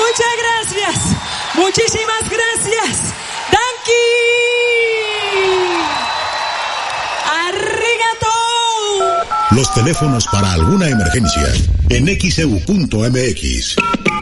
Muchas gracias. Muchísimas gracias. Danke. Arigato. Los teléfonos para alguna emergencia en xeu.mx.